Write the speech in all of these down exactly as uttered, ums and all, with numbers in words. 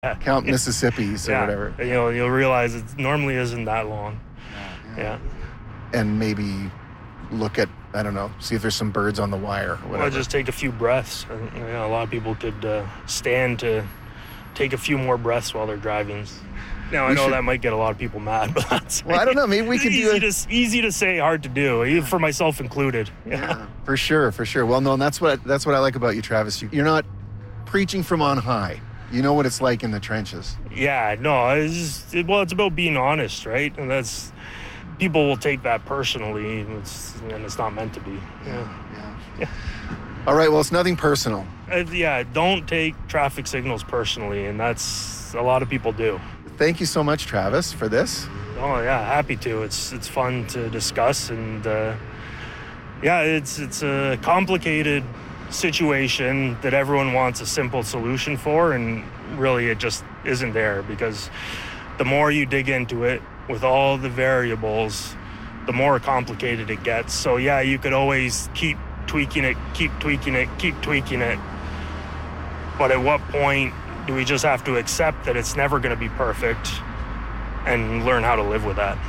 count Mississippis or yeah. whatever. You know, you'll realize it normally isn't that long. Yeah. Yeah. And maybe look at, I don't know, see if there's some birds on the wire or whatever. Well, just take a few breaths. You know, a lot of people could uh, stand to take a few more breaths while they're driving. Now, We I know should- that might get a lot of people mad, but that's Well, I don't know. Maybe we could do easy, it. to, easy to say, hard to do, even for myself included. Yeah, for sure, for sure. Well, no, and that's what that's what I like about you, Travis. You, you're not preaching from on high. You know what it's like in the trenches. Yeah, no, it's just, it, well, it's about being honest, right? And that's, people will take that personally, it's, and it's not meant to be. Yeah. Yeah. Yeah. All right, well, it's nothing personal. Uh, yeah, don't take traffic signals personally, and that's, a lot of people do. Thank you so much, Travis, for this. Oh yeah, happy to. It's it's fun to discuss, and uh, yeah, it's it's a complicated situation that everyone wants a simple solution for, and really it just isn't there, because the more you dig into it with all the variables, the more complicated it gets. So yeah, you could always keep tweaking it, keep tweaking it, keep tweaking it. But at what point do we just have to accept that it's never going to be perfect and learn how to live with that?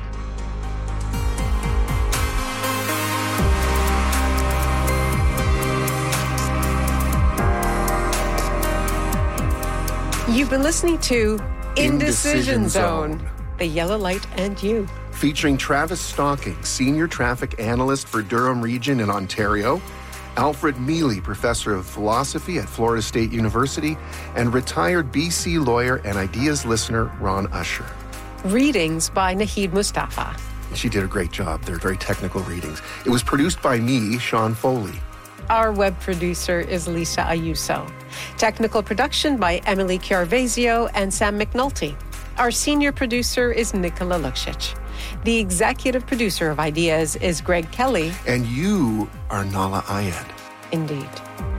You've been listening to Indecision, Indecision Zone, Zone. The Yellow Light and You. Featuring Travis Stocking, Senior Traffic Analyst for Durham Region in Ontario, Alfred Mealy, Professor of Philosophy at Florida State University, and retired B C lawyer and Ideas listener Ron Usher. Readings by Naheed Mustafa. She did a great job. They're very technical readings. It was produced by me, Sean Foley. Our web producer is Lisa Ayuso. Technical production by Emily Chiarvesio and Sam McNulty. Our senior producer is Nikola Luksic. The executive producer of Ideas is Greg Kelly. And you are Nala Ayed. Indeed.